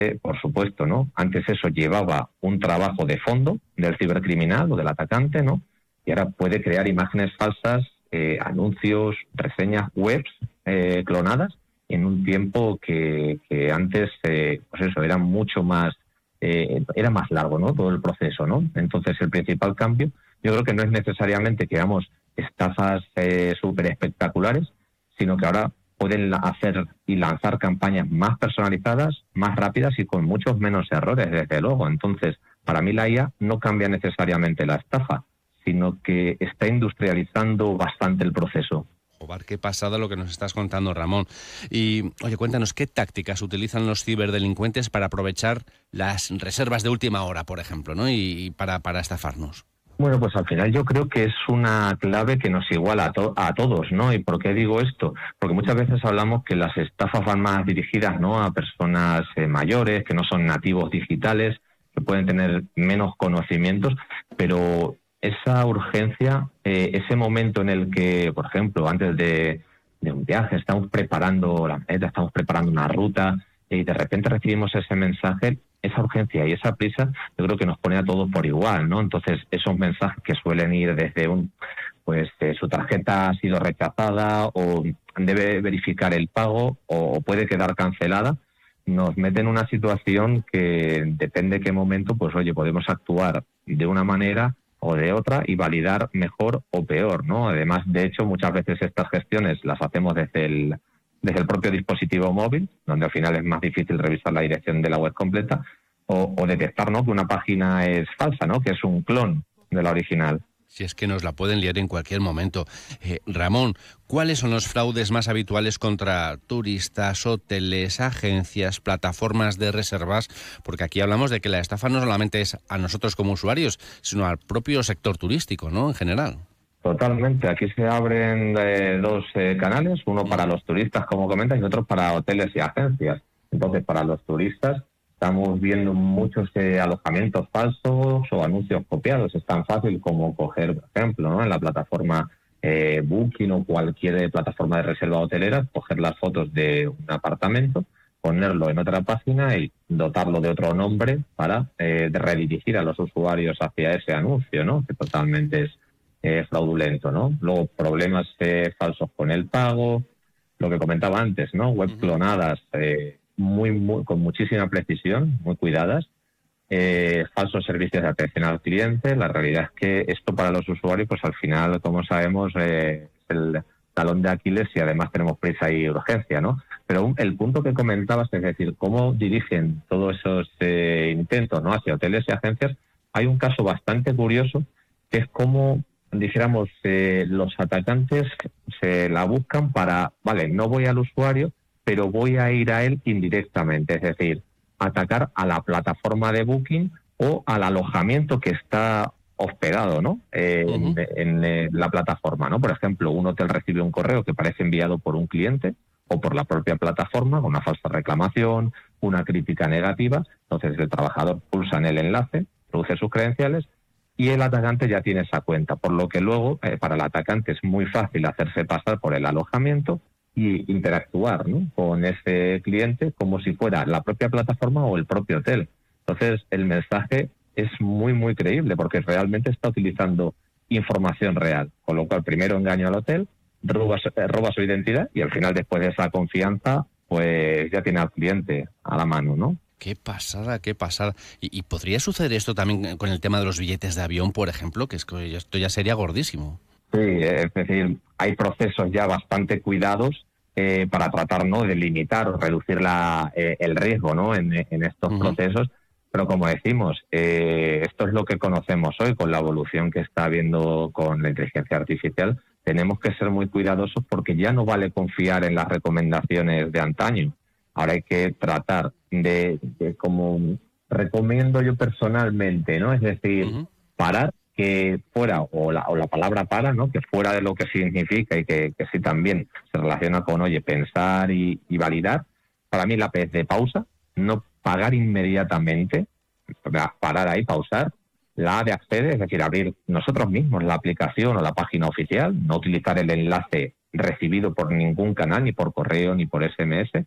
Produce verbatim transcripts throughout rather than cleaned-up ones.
eh, por supuesto, ¿no? Antes eso llevaba un trabajo de fondo del cibercriminal o del atacante, ¿no? Y ahora puede crear imágenes falsas, eh, anuncios, reseñas, webs eh, clonadas en un tiempo que, que antes, eh, pues eso, era mucho más, eh, era más largo, ¿no? Todo el proceso, ¿no? Entonces, el principal cambio, yo creo que no es necesariamente que hagamos estafas eh, súper espectaculares, sino que ahora pueden hacer y lanzar campañas más personalizadas, más rápidas y con muchos menos errores, desde luego. Entonces, para mí la I A no cambia necesariamente la estafa, sino que está industrializando bastante el proceso. Joder, qué pasada lo que nos estás contando, Ramón. Y, oye, cuéntanos, ¿qué tácticas utilizan los ciberdelincuentes para aprovechar las reservas de última hora, por ejemplo, ¿no? y, y para, para estafarnos? Bueno, pues al final yo creo que es una clave que nos iguala a, to- a todos, ¿no? ¿Y por qué digo esto? Porque muchas veces hablamos que las estafas van más dirigidas, ¿no?, a personas eh, mayores, que no son nativos digitales, que pueden tener menos conocimientos, pero esa urgencia, eh, ese momento en el que, por ejemplo, antes de, de un viaje estamos preparando la meta, estamos preparando una ruta y de repente recibimos ese mensaje, esa urgencia y esa prisa, yo creo que nos pone a todos por igual, ¿no? Entonces, esos mensajes que suelen ir desde un, pues eh, su tarjeta ha sido rechazada o debe verificar el pago o, o puede quedar cancelada, nos meten en una situación que depende de qué momento, pues oye, podemos actuar de una manera o de otra y validar mejor o peor, ¿no? Además, de hecho, muchas veces estas gestiones las hacemos desde el desde el propio dispositivo móvil, donde al final es más difícil revisar la dirección de la web completa, o, o detectar, ¿no?, que una página es falsa, ¿no?, que es un clon de la original. Si es que nos la pueden liar en cualquier momento. Eh, Ramón, ¿cuáles son los fraudes más habituales contra turistas, hoteles, agencias, plataformas de reservas? Porque aquí hablamos de que la estafa no solamente es a nosotros como usuarios, sino al propio sector turístico, ¿no?, en general. Totalmente. Aquí se abren eh, dos eh, canales, uno para los turistas, como comentas, y otro para hoteles y agencias. Entonces, para los turistas estamos viendo muchos eh, alojamientos falsos o anuncios copiados. Es tan fácil como coger, por ejemplo, ¿no?, en la plataforma eh, Booking o cualquier plataforma de reserva hotelera, coger las fotos de un apartamento, ponerlo en otra página y dotarlo de otro nombre para eh, de redirigir a los usuarios hacia ese anuncio, ¿no?, que totalmente es Eh, fraudulento, ¿no? Luego, problemas eh, falsos con el pago, lo que comentaba antes, ¿no? Web clonadas eh, muy, muy, con muchísima precisión, muy cuidadas, eh, falsos servicios de atención al cliente. La realidad es que esto para los usuarios, pues al final, como sabemos, eh, es el talón de Aquiles y además tenemos prisa y urgencia, ¿no? Pero un, el punto que comentabas, es decir, cómo dirigen todos esos eh, intentos, ¿no?, hacia hoteles y agencias, hay un caso bastante curioso, que es cómo, dijéramos, eh, los atacantes se la buscan para, vale, no voy al usuario, pero voy a ir a él indirectamente, es decir, atacar a la plataforma de Booking o al alojamiento que está hospedado, ¿no?, eh, Uh-huh. en, en eh, la plataforma, ¿no? Por ejemplo, un hotel recibe un correo que parece enviado por un cliente o por la propia plataforma con una falsa reclamación, una crítica negativa. Entonces el trabajador pulsa en el enlace, produce sus credenciales y el atacante ya tiene esa cuenta, por lo que luego eh, para el atacante es muy fácil hacerse pasar por el alojamiento y interactuar, ¿no?, con ese cliente como si fuera la propia plataforma o el propio hotel. Entonces el mensaje es muy, muy creíble porque realmente está utilizando información real, con lo cual primero engaña al hotel, roba, eh, roba su identidad y al final, después de esa confianza, pues ya tiene al cliente a la mano, ¿no? Qué pasada, qué pasada. ¿Y, y podría suceder esto también con el tema de los billetes de avión, por ejemplo? Que es que esto ya sería gordísimo. Sí, es decir, hay procesos ya bastante cuidados eh, para tratar, ¿no?, de limitar o reducir la, eh, el riesgo, ¿no?, en, en estos Uh-huh. procesos. Pero como decimos, eh, esto es lo que conocemos hoy con la evolución que está habiendo con la inteligencia artificial. Tenemos que ser muy cuidadosos porque ya no vale confiar en las recomendaciones de antaño. Ahora hay que tratar de, de como recomiendo yo personalmente, ¿no? Es decir, Uh-huh. parar, que fuera, o la, o la palabra para, ¿no?, que fuera de lo que significa y que, que sí también se relaciona con, oye, pensar y, y validar. Para mí la P es de pausa, no pagar inmediatamente, parar ahí, pausar. La A de acceder, es decir, abrir nosotros mismos la aplicación o la página oficial, no utilizar el enlace recibido por ningún canal, ni por correo, ni por S M S.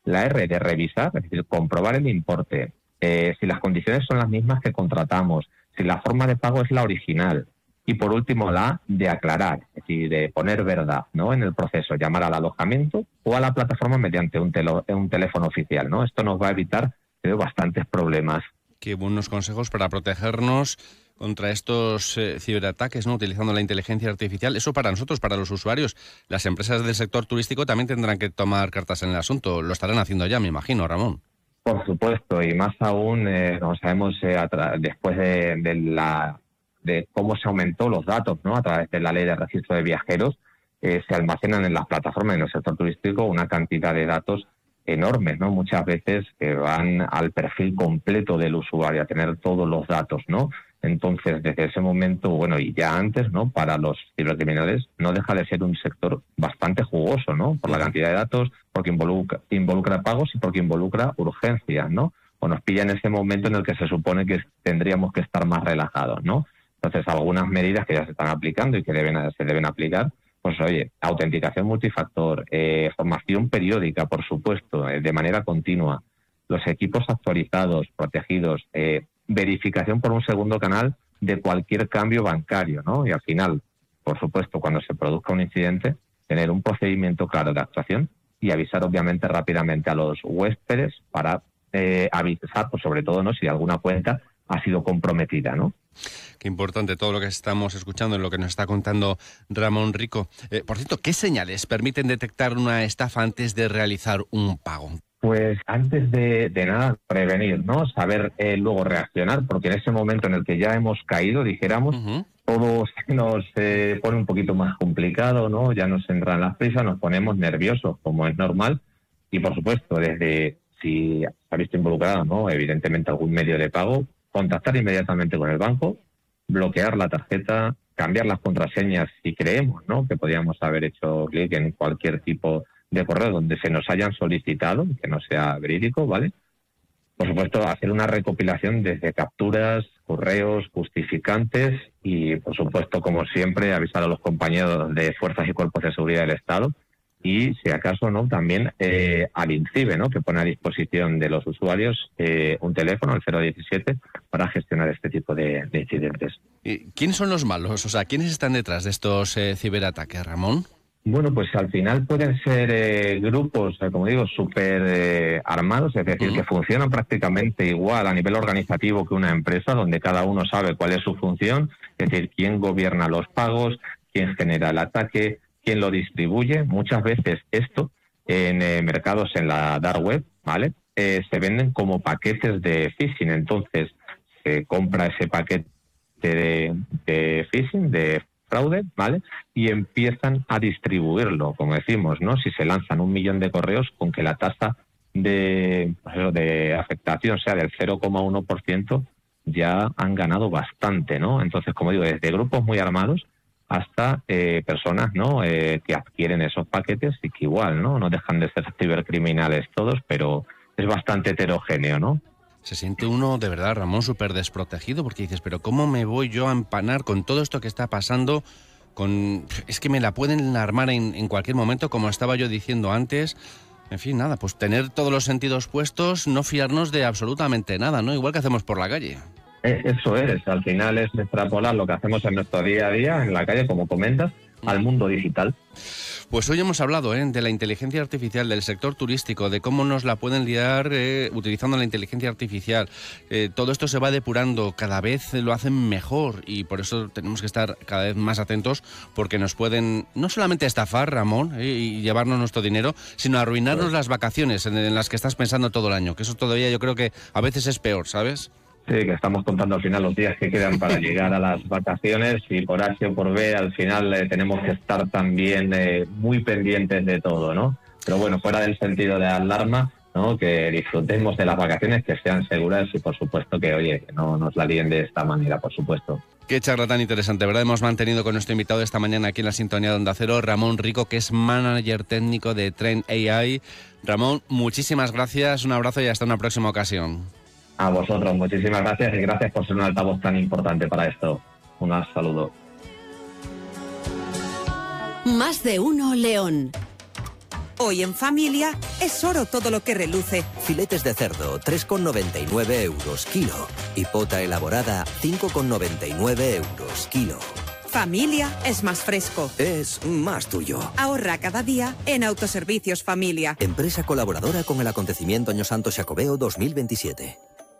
La R de revisar, es decir, comprobar el importe, eh, si las condiciones son las mismas que contratamos, si la forma de pago es la original. Y por último, la A de aclarar, es decir, de poner verdad, ¿no?, en el proceso, llamar al alojamiento o a la plataforma mediante un, telo, un teléfono oficial, ¿no? Esto nos va a evitar creo, bastantes problemas. Qué buenos consejos para protegernos contra estos eh, ciberataques, ¿no?, utilizando la inteligencia artificial. Eso para nosotros, para los usuarios. Las empresas del sector turístico también tendrán que tomar cartas en el asunto. Lo estarán haciendo ya, me imagino, Ramón. Por supuesto, y más aún, eh, como sabemos, eh, después de, de, la, de cómo se aumentó los datos, ¿no?, a través de la ley de registro de viajeros, eh, se almacenan en las plataformas en el sector turístico una cantidad de datos enormes, ¿no? Muchas veces que van al perfil completo del usuario, a tener todos los datos, ¿no? Entonces, desde ese momento, bueno, y ya antes, ¿no?, para los cibercriminales no deja de ser un sector bastante jugoso, ¿no?, por la cantidad de datos, porque involucra, involucra pagos y porque involucra urgencias, ¿no? O nos pilla en ese momento en el que se supone que tendríamos que estar más relajados, ¿no? Entonces, algunas medidas que ya se están aplicando y que deben, se deben aplicar, pues oye, autenticación multifactor, eh, formación periódica, por supuesto, eh, de manera continua, los equipos actualizados, protegidos, eh, verificación por un segundo canal de cualquier cambio bancario, ¿no? Y al final, por supuesto, cuando se produzca un incidente, tener un procedimiento claro de actuación y avisar obviamente rápidamente a los huéspedes para eh, avisar, pues sobre todo, ¿no?, si alguna cuenta ha sido comprometida, ¿no? Qué importante todo lo que estamos escuchando, en lo que nos está contando Ramón Rico. Eh, por cierto, ¿qué señales permiten detectar una estafa antes de realizar un pago? Pues antes de, de nada, prevenir, ¿no? Saber eh, luego reaccionar, porque en ese momento en el que ya hemos caído, dijéramos, uh-huh. todo se nos eh, pone un poquito más complicado, ¿no? Ya nos entran las prisas, nos ponemos nerviosos, como es normal. Y por supuesto, desde si se ha visto involucrado, ¿no?, evidentemente algún medio de pago, contactar inmediatamente con el banco, bloquear la tarjeta, cambiar las contraseñas si creemos, ¿no?, que podríamos haber hecho clic en cualquier tipo de correo donde se nos hayan solicitado, que no sea verídico, ¿vale? Por supuesto, hacer una recopilación desde capturas, correos, justificantes y, por supuesto, como siempre, avisar a los compañeros de fuerzas y cuerpos de seguridad del Estado y, si acaso, no, también eh, al INCIBE, ¿no?, que pone a disposición de los usuarios eh, un teléfono, el cero diecisiete, para gestionar este tipo de, de incidentes. ¿Y quiénes son los malos? O sea, ¿quiénes están detrás de estos eh, ciberataques, Ramón? Bueno, pues al final pueden ser eh, grupos, eh, como digo, súper eh, armados, es decir, uh-huh. que funcionan prácticamente igual a nivel organizativo que una empresa, donde cada uno sabe cuál es su función, es decir, quién gobierna los pagos, quién genera el ataque, quién lo distribuye. Muchas veces esto en eh, mercados en la dark web, ¿vale?, eh, se venden como paquetes de phishing. Entonces se compra ese paquete de, de phishing, de fraude, ¿vale?, y empiezan a distribuirlo, como decimos, ¿no? Si se lanzan un millón de correos, con que la tasa de, pues, de afectación sea del cero coma uno por ciento, ya han ganado bastante, ¿no? Entonces, como digo, desde grupos muy armados hasta eh, personas, ¿no?, eh, que adquieren esos paquetes y que igual, ¿no?, no dejan de ser cibercriminales todos, pero es bastante heterogéneo, ¿no? Se siente uno, de verdad, Ramón, súper desprotegido, porque dices, pero ¿cómo me voy yo a empanar con todo esto que está pasando? Con Es que me la pueden armar en, en cualquier momento, como estaba yo diciendo antes. En fin, nada, pues tener todos los sentidos puestos, no fiarnos de absolutamente nada, ¿no? Igual que hacemos por la calle. Eso es, al final es extrapolar lo que hacemos en nuestro día a día, en la calle, como comentas, al mundo digital. Pues hoy hemos hablado ¿eh? de la inteligencia artificial, del sector turístico, de cómo nos la pueden liar eh, utilizando la inteligencia artificial. Eh, todo esto se va depurando, cada vez lo hacen mejor y por eso tenemos que estar cada vez más atentos, porque nos pueden no solamente estafar, Ramón, eh, y llevarnos nuestro dinero, sino arruinarnos pues las vacaciones en, en las que estás pensando todo el año, que eso todavía yo creo que a veces es peor, ¿sabes? Sí, que estamos contando al final los días que quedan para llegar a las vacaciones y por H o por B al final eh, tenemos que estar también eh, muy pendientes de todo, ¿no? Pero bueno, fuera del sentido de alarma, ¿no?, que disfrutemos de las vacaciones, que sean seguras y por supuesto que, oye, que no nos la líen de esta manera, por supuesto. Qué charla tan interesante, ¿verdad? Hemos mantenido con nuestro invitado esta mañana aquí en la sintonía de Onda Cero, Ramón Rico, que es manager técnico de Trend A I. Ramón, muchísimas gracias, un abrazo y hasta una próxima ocasión. A vosotros, muchísimas gracias y gracias por ser un altavoz tan importante para esto. Un saludo. Más de uno León. Hoy en familia es oro todo lo que reluce. Filetes de cerdo, tres con noventa y nueve euros kilo. Y pota elaborada, cinco con noventa y nueve euros kilo. Familia es más fresco. Es más tuyo. Ahorra cada día en Autoservicios Familia. Empresa colaboradora con el acontecimiento Año Santo Xacobeo dos mil veintisiete.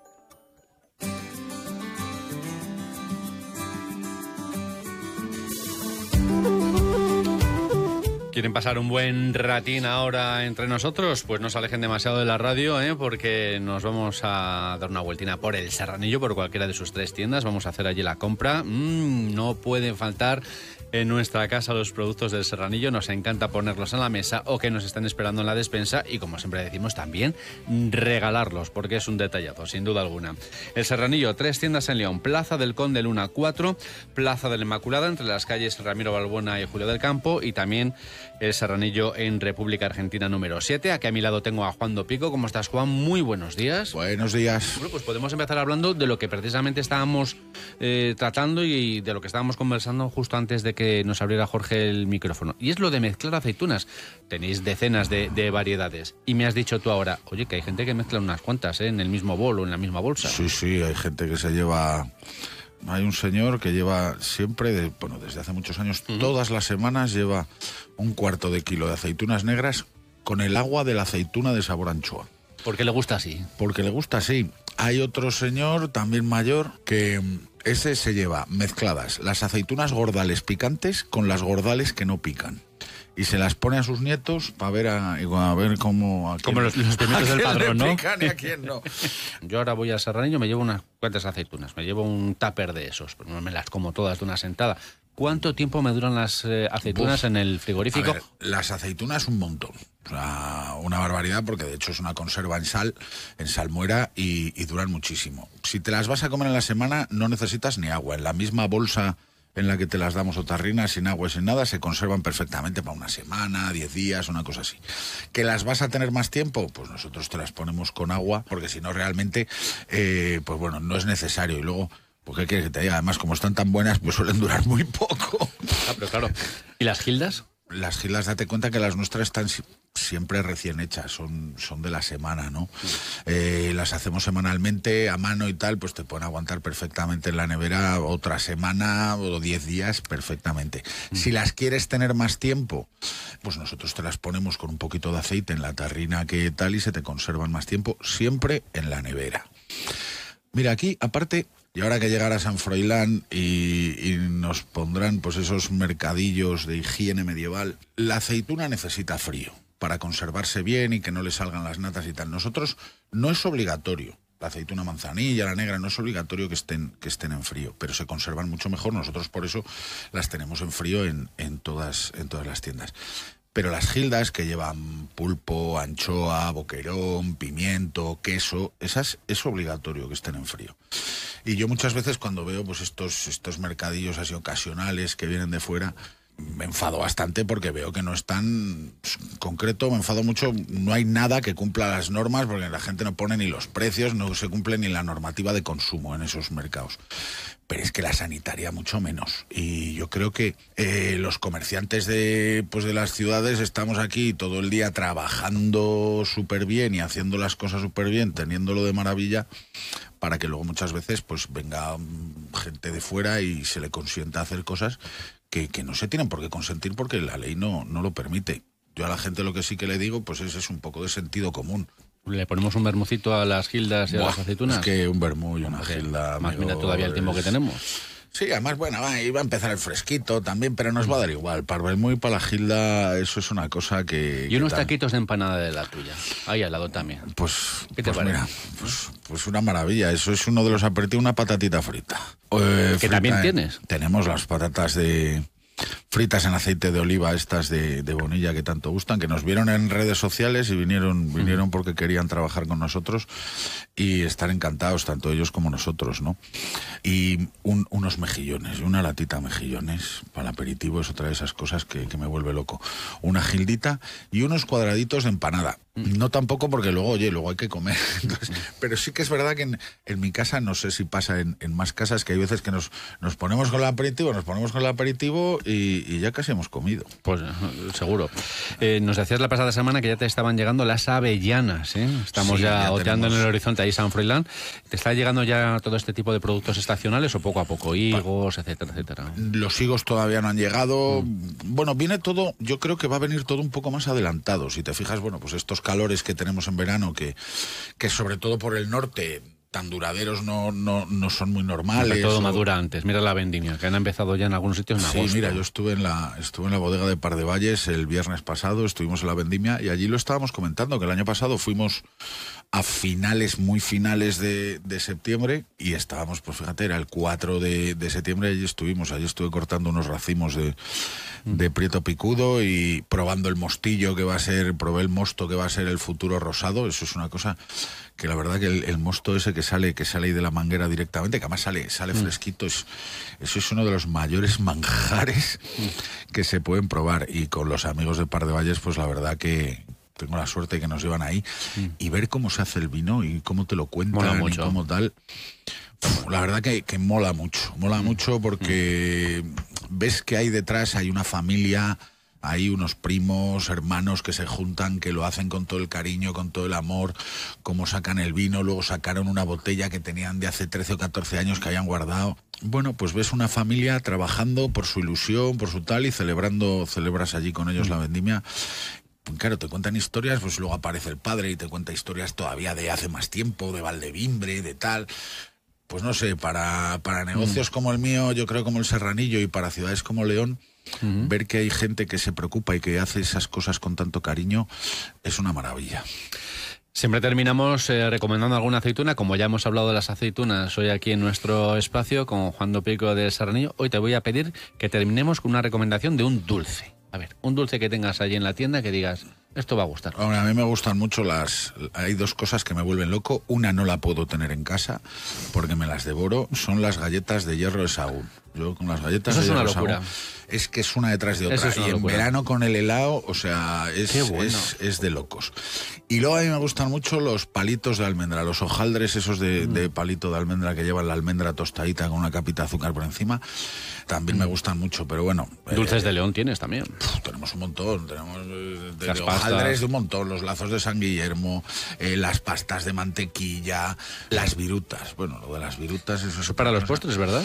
¿Quieren pasar un buen ratín ahora entre nosotros? Pues no se alejen demasiado de la radio, ¿eh? Porque nos vamos a dar una vueltina por el Serranillo, por cualquiera de sus tres tiendas. Vamos a hacer allí la compra. Mm, no pueden faltar en nuestra casa los productos del Serranillo. Nos encanta ponerlos en la mesa o que nos estén esperando en la despensa y, como siempre decimos, también regalarlos, porque es un detallazo, sin duda alguna. El Serranillo, tres tiendas en León: Plaza del Conde Luna cuatro, Plaza de la Inmaculada, entre las calles Ramiro Balbuena y Julio del Campo, y también el Serranillo en República Argentina número siete. Aquí a mi lado tengo a Juan Dopico. ¿Cómo estás, Juan? Muy buenos días. Buenos días. Bueno, pues podemos empezar hablando de lo que precisamente estábamos eh, tratando y de lo que estábamos conversando justo antes de que nos abriera Jorge el micrófono. Y es lo de mezclar aceitunas. Tenéis decenas de, de variedades. Y me has dicho tú ahora, oye, que hay gente que mezcla unas cuantas, ¿eh? En el mismo bol o en la misma bolsa. Sí, sí, hay gente que se lleva... Hay un señor que lleva siempre, de, bueno, desde hace muchos años, uh-huh. todas las semanas lleva un cuarto de kilo de aceitunas negras con el agua de la aceituna de sabor anchoa. ¿Por qué le gusta así? Porque le gusta así. Hay otro señor, también mayor, que ese se lleva mezcladas las aceitunas gordales picantes con las gordales que no pican. Y se las pone a sus nietos para ver a, a ver cómo... A quién, Como los, los pimientos del padrón, ¿no? Pican y a quién no. Yo ahora voy al Serranillo, me llevo unas cuantas aceitunas, me llevo un tupper de esos, pero no me las como todas de una sentada. ¿Cuánto tiempo me duran las eh, aceitunas Uf, en el frigorífico? A ver, las aceitunas un montón, o sea, una barbaridad, porque de hecho es una conserva en sal, en salmuera, y, y duran muchísimo. Si te las vas a comer en la semana, no necesitas ni agua. En la misma bolsa en la que te las damos otarrinas, sin agua y sin nada, se conservan perfectamente para una semana, diez días, una cosa así. ¿Que las vas a tener más tiempo? Pues nosotros te las ponemos con agua, porque si no realmente, eh, pues bueno, no es necesario. Y luego, ¿por qué quieres que te diga? Además, como están tan buenas, pues suelen durar muy poco. Ah, pero claro. ¿Y las gildas? Las gildas, date cuenta que las nuestras están siempre recién hechas, son, son de la semana, ¿no? Sí. Eh, las hacemos semanalmente a mano y tal, pues te pueden aguantar perfectamente en la nevera otra semana o diez días perfectamente. Mm. Si las quieres tener más tiempo, pues nosotros te las ponemos con un poquito de aceite en la tarrina que tal y se te conservan más tiempo, siempre en la nevera. Mira, aquí, aparte... Y ahora que llegara San Froilán y, y nos pondrán pues esos mercadillos de higiene medieval, la aceituna necesita frío para conservarse bien y que no le salgan las natas y tal. Nosotros no es obligatorio, la aceituna manzanilla, la negra, no es obligatorio que estén, que estén en frío, pero se conservan mucho mejor. Nosotros por eso las tenemos en frío en, en, todas, en todas las tiendas. Pero las gildas, que llevan pulpo, anchoa, boquerón, pimiento, queso, esas es obligatorio que estén en frío. Y yo muchas veces cuando veo pues estos, estos mercadillos así ocasionales que vienen de fuera, me enfado bastante porque veo que no están, en concreto me enfado mucho, no hay nada que cumpla las normas, porque la gente no pone ni los precios, no se cumple ni la normativa de consumo en esos mercados. Pero es que la sanitaria mucho menos. Y yo creo que eh, los comerciantes de, pues de las ciudades estamos aquí todo el día trabajando súper bien y haciendo las cosas súper bien, teniéndolo de maravilla, para que luego muchas veces pues venga gente de fuera y se le consienta hacer cosas que, que no se tienen por qué consentir porque la ley no, no lo permite. Yo a la gente lo que sí que le digo pues es, es un poco de sentido común. ¿Le ponemos un bermucito a las gildas y Buah, a las aceitunas? Es que un bermú y una okay. gilda... Más mira todavía el tiempo que tenemos. Sí, además, bueno, va, iba a empezar el fresquito también, pero nos va a dar igual. Para el bermú y para la gilda, eso es una cosa que... Y unos que taquitos de empanada de la tuya, ahí al lado también. Pues, ¿qué te pues parece? Mira, pues, pues una maravilla. Eso es uno de los aperitivos, una patatita frita. Eh, ¿Que frita, también eh, tienes? Tenemos las patatas de... fritas en aceite de oliva, estas de, de Bonilla que tanto gustan, que nos vieron en redes sociales y vinieron, vinieron porque querían trabajar con nosotros y están encantados, tanto ellos como nosotros, ¿no? Y un, unos mejillones, una latita de mejillones para el aperitivo, es otra de esas cosas que, que me vuelve loco. Una gildita y unos cuadraditos de empanada. No tampoco porque luego, oye, luego hay que comer. Entonces, pero sí que es verdad que en, en mi casa, no sé si pasa en, en más casas, que hay veces que nos, nos ponemos con el aperitivo, nos ponemos con el aperitivo y, y, y ya casi hemos comido. Pues seguro. Eh, nos decías la pasada semana que ya te estaban llegando las avellanas, ¿eh? Estamos Sí, ya, ya oteando tenemos... en el horizonte ahí San Froilán. ¿Te está llegando ya todo este tipo de productos estacionales o poco a poco? Higos, etcétera, etcétera. Los higos todavía no han llegado. Mm. Bueno, viene todo, yo creo que va a venir todo un poco más adelantado. Si te fijas, bueno, pues estos calores que tenemos en verano, que, que sobre todo por el norte... tan duraderos no, no, no son muy normales. Sobre todo o... madura antes. Mira la vendimia, que han empezado ya en algunos sitios en agosto. Sí, mira, yo estuve en la estuve en la bodega de Pardevalles el viernes pasado, estuvimos en la vendimia y allí lo estábamos comentando, que el año pasado fuimos a finales, muy finales de, de septiembre y estábamos, pues fíjate, era el cuatro de, de septiembre y allí estuvimos, allí estuve cortando unos racimos de, de prieto picudo y probando el mostillo que va a ser, probé el mosto que va a ser el futuro rosado. Eso es una cosa que la verdad que el, el mosto ese que sale que sale ahí de la manguera directamente, que además sale sale mm. fresquito, es, eso es uno de los mayores manjares mm. que se pueden probar. Y con los amigos de Pardevalles, pues la verdad que tengo la suerte de que nos llevan ahí mm. y ver cómo se hace el vino y cómo te lo cuentan y cómo tal. La verdad que, que mola mucho, mola mm. mucho porque mm. ves que hay detrás, hay una familia... Hay unos primos, hermanos que se juntan, que lo hacen con todo el cariño, con todo el amor, como sacan el vino, luego sacaron una botella que tenían de hace trece o catorce años que habían guardado. Bueno, pues ves una familia trabajando por su ilusión, por su tal, y celebrando, celebras allí con ellos la vendimia. Claro, te cuentan historias, pues luego aparece el padre y te cuenta historias todavía de hace más tiempo, de Valdevimbre, de tal... Pues no sé, para, para negocios mm. como el mío, yo creo como el Serranillo, y para ciudades como León, mm-hmm. ver que hay gente que se preocupa y que hace esas cosas con tanto cariño es una maravilla. Siempre terminamos eh, recomendando alguna aceituna, como ya hemos hablado de las aceitunas hoy aquí en nuestro espacio con Juan Dopico del Serranillo. Hoy te voy a pedir que terminemos con una recomendación de un dulce. A ver, un dulce que tengas allí en la tienda que digas... Esto va a gustar. Ahora, a mí me gustan mucho las... Hay dos cosas que me vuelven loco. Una no la puedo tener en casa porque me las devoro. Son las galletas de hierro de Sahagún. Yo con las galletas Eso de es hierro una locura. Sahagún, es que es una detrás de otra. Eso es una y en locura. verano con el helado, o sea, es, Qué bueno. es, es de locos. Y luego a mí me gustan mucho los palitos de almendra, los hojaldres esos de, mm. de palito de almendra que llevan la almendra tostadita con una capita de azúcar por encima. También mm. me gustan mucho, pero bueno. Dulces eh, de León tienes también. Puf, tenemos un montón, tenemos de, de, Las de pastas. hojaldres de un montón, los lazos de San Guillermo, eh, las pastas de mantequilla, las virutas. Bueno, lo de las virutas... Eso, eso para los postres, ¿verdad?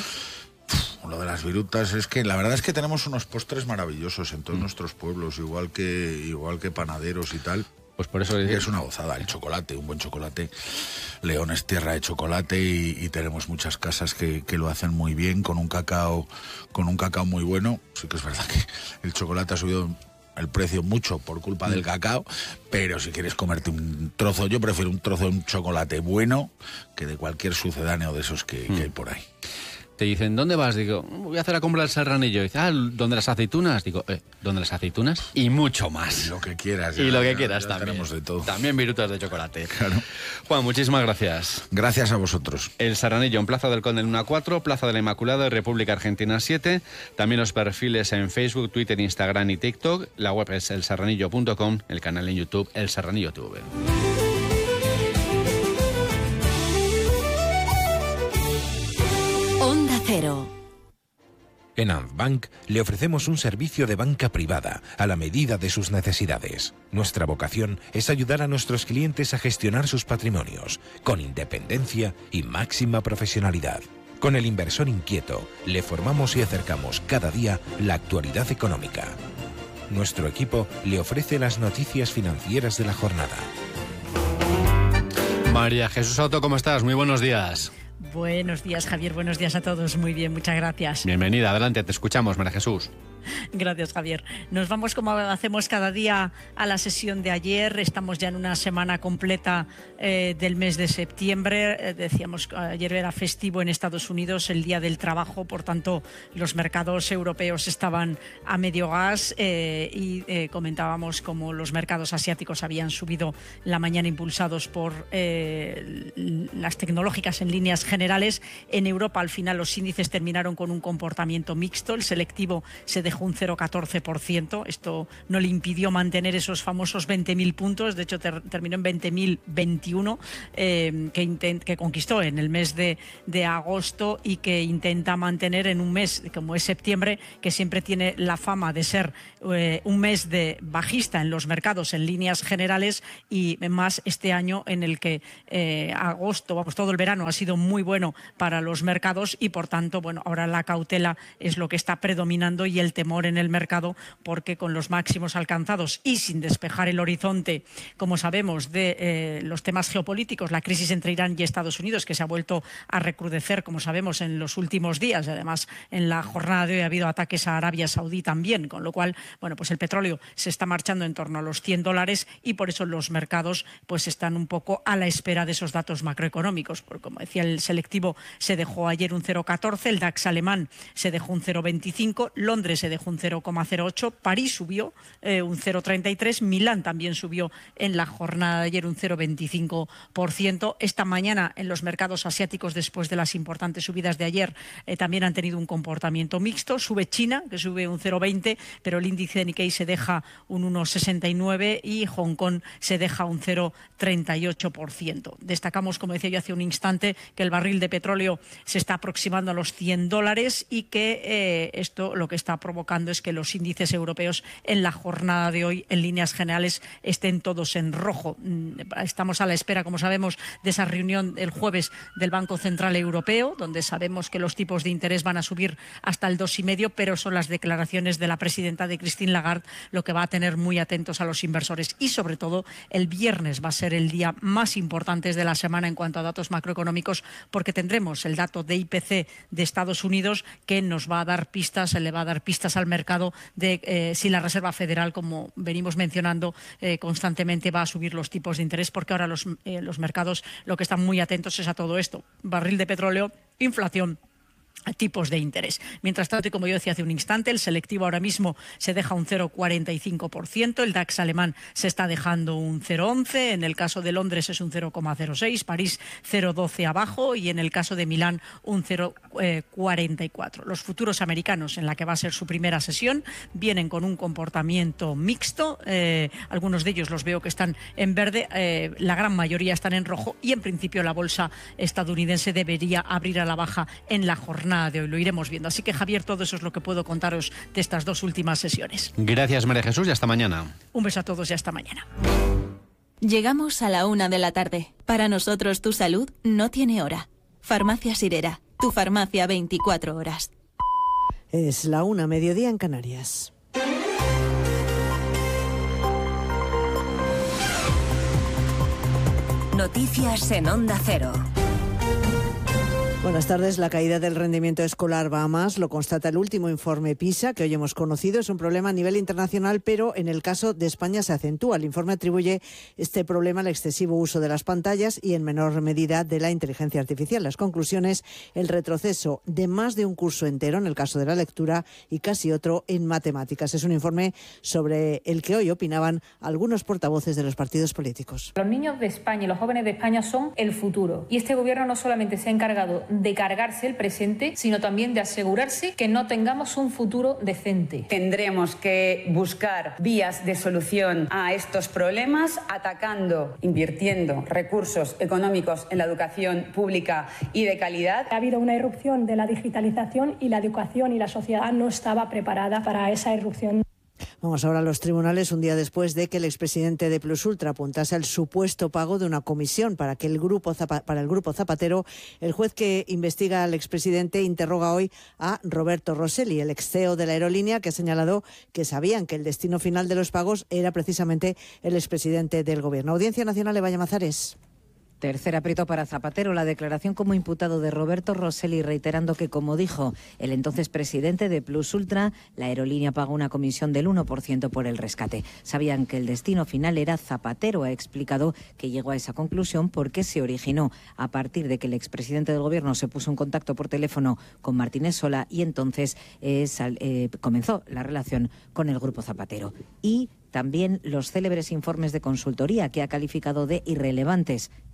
Lo de las virutas es que la verdad es que tenemos unos postres maravillosos en todos mm. nuestros pueblos, igual que igual que panaderos y tal. Pues por eso es una gozada el chocolate, un buen chocolate. León es tierra de chocolate y, y tenemos muchas casas que, que lo hacen muy bien con un cacao con un cacao muy bueno. Sí que es verdad que el chocolate ha subido el precio mucho por culpa mm. del cacao, pero si quieres comerte un trozo, yo prefiero un trozo de un chocolate bueno que de cualquier sucedáneo de esos que, mm. que hay por ahí. Te dicen, ¿dónde vas? Digo, voy a hacer la compra del Serranillo. Dice, ah, ¿dónde las aceitunas? Digo, eh, ¿dónde las aceitunas? Y mucho más. Y lo que quieras. Ya, y lo que ya, quieras ya también. Tenemos de todo. También virutas de chocolate. Claro. Juan, muchísimas gracias. Gracias a vosotros. El Serranillo en Plaza del Conde uno a cuatro, Plaza de la Inmaculada, República Argentina siete. También los perfiles en Facebook, Twitter, Instagram y TikTok. La web es el serranillo punto com, el canal en YouTube, El Serranillo T V. Onda Cero. En Antbank le ofrecemos un servicio de banca privada a la medida de sus necesidades. Nuestra vocación es ayudar a nuestros clientes a gestionar sus patrimonios con independencia y máxima profesionalidad. Con el inversor inquieto le formamos y acercamos cada día la actualidad económica. Nuestro equipo le ofrece las noticias financieras de la jornada. María Jesús Soto, ¿cómo estás? Muy buenos días. Buenos días, Javier. Buenos días a todos. Muy bien, muchas gracias. Bienvenida, adelante, te escuchamos, María Jesús. Gracias, Javier. Nos vamos, como hacemos cada día, a la sesión de ayer. Estamos ya en una semana completa eh, del mes de septiembre. Eh, decíamos que ayer era festivo en Estados Unidos, el Día del Trabajo, por tanto, los mercados europeos estaban a medio gas eh, y eh, comentábamos cómo los mercados asiáticos habían subido la mañana impulsados por eh, las tecnológicas en líneas generales. En Europa, al final, los índices terminaron con un comportamiento mixto. El selectivo se dejó dejó un cero coma catorce por ciento. Esto no le impidió mantener esos famosos veinte mil puntos. De hecho, ter, terminó en veinte mil veintiuno, eh, que, intent, que conquistó en el mes de, de agosto y que intenta mantener en un mes como es septiembre, que siempre tiene la fama de ser eh, un mes de bajista en los mercados en líneas generales, y más este año en el que eh, agosto, vamos, todo el verano ha sido muy bueno para los mercados, y por tanto, bueno, ahora la cautela es lo que está predominando y el temor en el mercado, porque con los máximos alcanzados y sin despejar el horizonte, como sabemos, de eh, los temas geopolíticos, la crisis entre Irán y Estados Unidos, que se ha vuelto a recrudecer, como sabemos, en los últimos días. Además, en la jornada de hoy ha habido ataques a Arabia Saudí también, con lo cual, bueno, pues el petróleo se está marchando en torno a los cien dólares, y por eso los mercados pues están un poco a la espera de esos datos macroeconómicos. Porque, como decía, el selectivo se dejó ayer un cero coma catorce, el DAX alemán se dejó un cero coma veinticinco, Londres se dejó un cero coma cero ocho, París subió eh, un cero coma treinta y tres, Milán también subió en la jornada de ayer un cero coma veinticinco por ciento. Esta mañana en los mercados asiáticos, después de las importantes subidas de ayer, eh, también han tenido un comportamiento mixto. Sube China, que sube un cero coma veinte, pero el índice de Nikkei se deja un uno coma sesenta y nueve y Hong Kong se deja un cero coma treinta y ocho por ciento. Destacamos, como decía yo hace un instante, que el barril de petróleo se está aproximando a los cien dólares, y que eh, esto lo que está provocando es que los índices europeos en la jornada de hoy, en líneas generales, estén todos en rojo. Estamos a la espera, como sabemos, de esa reunión el jueves del Banco Central Europeo, donde sabemos que los tipos de interés van a subir hasta el dos coma cinco, pero son las declaraciones de la presidenta, de Christine Lagarde, lo que va a tener muy atentos a los inversores. Y sobre todo, el viernes va a ser el día más importante de la semana en cuanto a datos macroeconómicos, porque tendremos el dato de I P C de Estados Unidos, que nos va a dar pistas, se le va a dar pistas al mercado de eh, si la Reserva Federal, como venimos mencionando eh, constantemente, va a subir los tipos de interés, porque ahora los, eh, los mercados lo que están muy atentos es a todo esto: barril de petróleo, inflación, tipos de interés. Mientras tanto, y como yo decía hace un instante, el selectivo ahora mismo se deja un cero coma cuarenta y cinco por ciento, el DAX alemán se está dejando un cero coma once, en el caso de Londres es un cero coma cero seis, París cero coma doce abajo, y en el caso de Milán un cero coma cuarenta y cuatro. Los futuros americanos, en la que va a ser su primera sesión, vienen con un comportamiento mixto. Eh, algunos de ellos los veo que están en verde, eh, la gran mayoría están en rojo, y en principio la bolsa estadounidense debería abrir a la baja en la jornada de hoy. Lo iremos viendo. Así que, Javier, todo eso es lo que puedo contaros de estas dos últimas sesiones. Gracias, María Jesús, y hasta mañana. Un beso a todos y hasta mañana. Llegamos a la una de la tarde. Para nosotros tu salud no tiene hora. Farmacia Sirera, tu farmacia veinticuatro horas. Es la una, mediodía en Canarias. Noticias en Onda Cero. Buenas tardes. La caída del rendimiento escolar va a más, lo constata el último informe PISA que hoy hemos conocido. Es un problema a nivel internacional, pero en el caso de España se acentúa. El informe atribuye este problema al excesivo uso de las pantallas y en menor medida de la inteligencia artificial. Las conclusiones: el retroceso de más de un curso entero en el caso de la lectura y casi otro en matemáticas. Es un informe sobre el que hoy opinaban algunos portavoces de los partidos políticos. Los niños de España y los jóvenes de España son el futuro, y este gobierno no solamente se ha encargado de cargarse el presente, sino también de asegurarse que no tengamos un futuro decente. Tendremos que buscar vías de solución a estos problemas, atacando, invirtiendo recursos económicos en la educación pública y de calidad. Ha habido una irrupción de la digitalización y la educación y la sociedad no estaba preparada para esa irrupción. Vamos ahora a los tribunales, un día después de que el expresidente de Plus Ultra apuntase al supuesto pago de una comisión para que el grupo Zapa- para el grupo Zapatero. El juez que investiga al expresidente interroga hoy a Roberto Rosselli, el ex C E O de la aerolínea, que ha señalado que sabían que el destino final de los pagos era precisamente el expresidente del gobierno. Audiencia Nacional, Eva Llamazares. Tercer aprieto para Zapatero, la declaración como imputado de Roberto Rosselli, reiterando que, como dijo el entonces presidente de Plus Ultra, la aerolínea pagó una comisión del uno por ciento por el rescate. Sabían que el destino final era Zapatero. Ha explicado que llegó a esa conclusión porque se originó a partir de que el expresidente del gobierno se puso en contacto por teléfono con Martínez Sola, y entonces eh, sal, eh, comenzó la relación con el grupo Zapatero. Y también los célebres informes de consultoría que ha calificado de irrelevantes.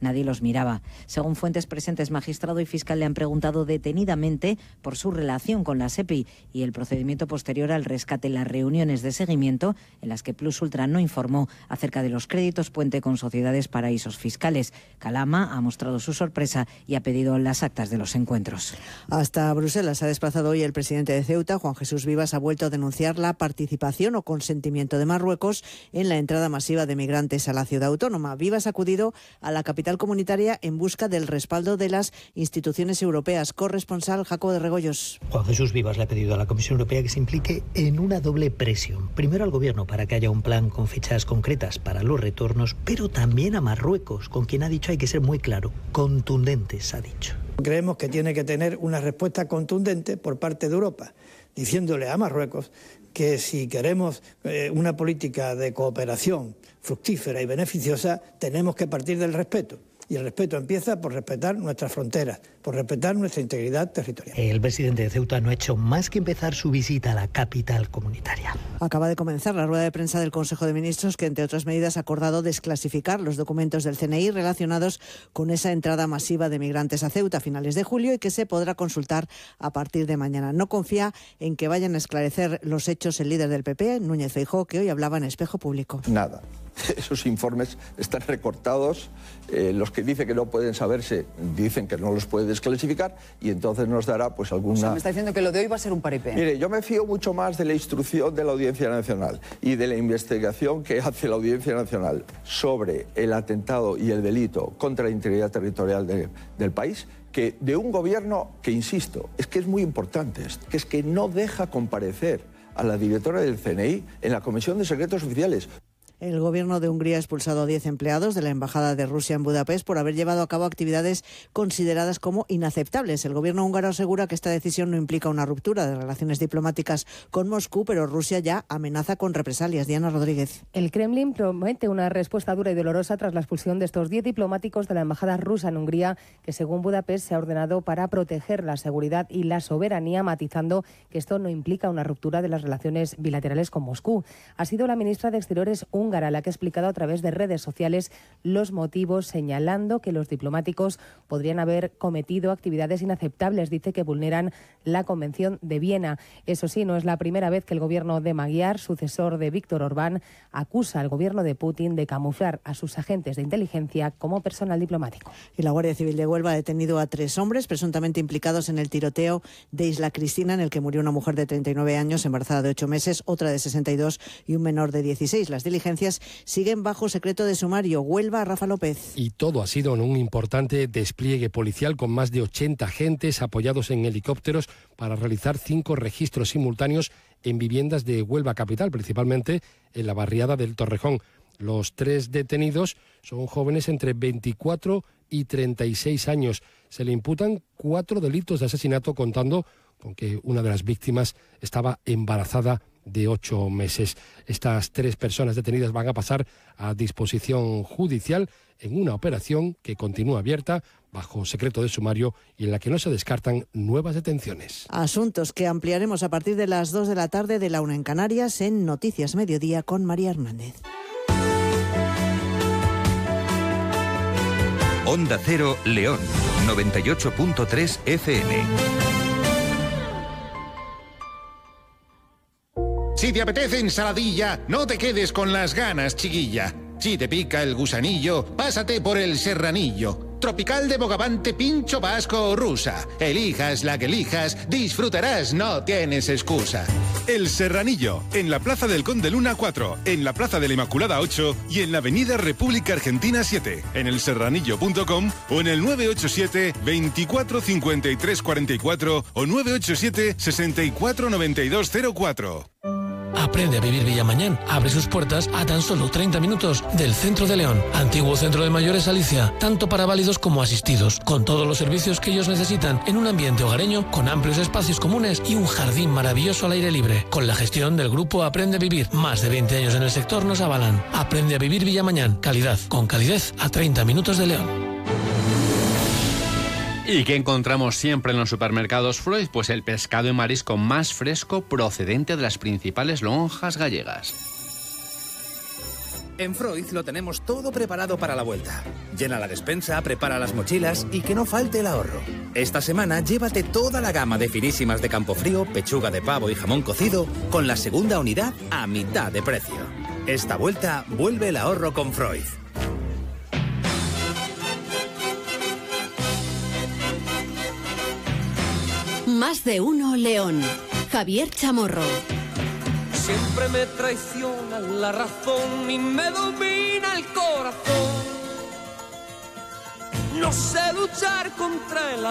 nadie los miraba. Según fuentes presentes, magistrado y fiscal le han preguntado detenidamente por su relación con la SEPI y el procedimiento posterior al rescate, las reuniones de seguimiento en las que Plus Ultra no informó acerca de los créditos puente con sociedades paraísos fiscales. Calama ha mostrado su sorpresa y ha pedido las actas de los encuentros. Hasta Bruselas se ha desplazado hoy el presidente de Ceuta, Juan Jesús Vivas, ha vuelto a denunciar la participación o consentimiento de Marruecos en la entrada masiva de migrantes a la ciudad autónoma. Vivas ha acudido a la capital comunitaria en busca del respaldo de las instituciones europeas. Corresponsal Jacobo de Regoyos. Juan Jesús Vivas le ha pedido a la Comisión Europea que se implique en una doble presión. Primero al Gobierno para que haya un plan con fechas concretas para los retornos, pero también a Marruecos, con quien ha dicho hay que ser muy claro, contundentes, ha dicho. Creemos que tiene que tener una respuesta contundente por parte de Europa, diciéndole a Marruecos que si queremos eh, una política de cooperación fructífera y beneficiosa, tenemos que partir del respeto. Y el respeto empieza por respetar nuestras fronteras, por respetar nuestra integridad territorial. El presidente de Ceuta no ha hecho más que empezar su visita a la capital comunitaria. Acaba de comenzar la rueda de prensa del Consejo de Ministros, que entre otras medidas ha acordado desclasificar los documentos del C N I relacionados con esa entrada masiva de migrantes a Ceuta a finales de julio y que se podrá consultar a partir de mañana. No confía en que vayan a esclarecer los hechos el líder del P P, Núñez Feijóo, que hoy hablaba en Espejo Público. Nada. Esos informes están recortados, eh, los que dicen que no pueden saberse dicen que no los puede desclasificar y entonces nos dará pues alguna... O sea, me está diciendo que lo de hoy va a ser un paripé. Mire, yo me fío mucho más de la instrucción de la Audiencia Nacional y de la investigación que hace la Audiencia Nacional sobre el atentado y el delito contra la integridad territorial de, del país que de un gobierno que, insisto, es que es muy importante, que es que no deja comparecer a la directora del C N I en la Comisión de Secretos Oficiales. El gobierno de Hungría ha expulsado a diez empleados de la Embajada de Rusia en Budapest por haber llevado a cabo actividades consideradas como inaceptables. El gobierno húngaro asegura que esta decisión no implica una ruptura de relaciones diplomáticas con Moscú, pero Rusia ya amenaza con represalias. Diana Rodríguez. El Kremlin promete una respuesta dura y dolorosa tras la expulsión de estos diez diplomáticos de la Embajada rusa en Hungría, que según Budapest se ha ordenado para proteger la seguridad y la soberanía, matizando que esto no implica una ruptura de las relaciones bilaterales con Moscú. Ha sido la ministra de Exteriores húngara la que ha explicado a través de redes sociales los motivos, señalando que los diplomáticos podrían haber cometido actividades inaceptables. Dice que vulneran la Convención de Viena. Eso sí, no es la primera vez que el gobierno de Magyar, sucesor de Víctor Orbán, acusa al gobierno de Putin de camuflar a sus agentes de inteligencia como personal diplomático. Y la Guardia Civil de Huelva ha detenido a tres hombres presuntamente implicados en el tiroteo de Isla Cristina, en el que murió una mujer de treinta y nueve años, embarazada de ocho meses, otra de sesenta y dos y un menor de dieciséis. Las diligencias siguen bajo secreto de sumario. Huelva, Rafa López. Y todo ha sido en un importante despliegue policial con más de ochenta agentes apoyados en helicópteros para realizar cinco registros simultáneos en viviendas de Huelva capital, principalmente en la barriada del Torrejón. Los tres detenidos son jóvenes entre veinticuatro y treinta y seis años. Se le imputan cuatro delitos de asesinato, contando con que una de las víctimas estaba embarazada de ocho meses. Estas tres personas detenidas van a pasar a disposición judicial en una operación que continúa abierta bajo secreto de sumario y en la que no se descartan nuevas detenciones. Asuntos que ampliaremos a partir de las dos de la tarde de la una en Canarias en Noticias Mediodía con María Hernández. Onda Cero León, noventa y ocho punto tres F M. Si te apetece ensaladilla, no te quedes con las ganas, chiquilla. Si te pica el gusanillo, pásate por el serranillo. Tropical de Bogavante, pincho vasco o rusa. Elijas la que elijas, disfrutarás, no tienes excusa. El Serranillo, en la Plaza del Conde Luna cuatro, en la Plaza de la Inmaculada ocho y en la Avenida República Argentina siete, en el serranillo punto com o en el nueve ocho siete, veinticuatro cincuenta y tres cuarenta y cuatro o nueve ocho siete, sesenta y cuatro noventa y dos cero cuatro. Aprende a vivir Villamañán. Abre sus puertas a tan solo treinta minutos del centro de León. Antiguo centro de mayores Alicia, tanto para válidos como asistidos, con todos los servicios que ellos necesitan en un ambiente hogareño, con amplios espacios comunes y un jardín maravilloso al aire libre. Con la gestión del grupo Aprende a Vivir, más de veinte años en el sector nos avalan. Aprende a vivir Villamañán. Calidad, con calidez a treinta minutos de León. ¿Y qué encontramos siempre en los supermercados Freud? Pues el pescado y marisco más fresco procedente de las principales lonjas gallegas. En Freud lo tenemos todo preparado para la vuelta. Llena la despensa, prepara las mochilas y que no falte el ahorro. Esta semana llévate toda la gama de finísimas de Campofrío, pechuga de pavo y jamón cocido con la segunda unidad a mitad de precio. Esta vuelta vuelve el ahorro con Freud. Más de uno León. Javier Chamorro. Siempre me traiciona la razón y me domina el corazón. No sé luchar contra el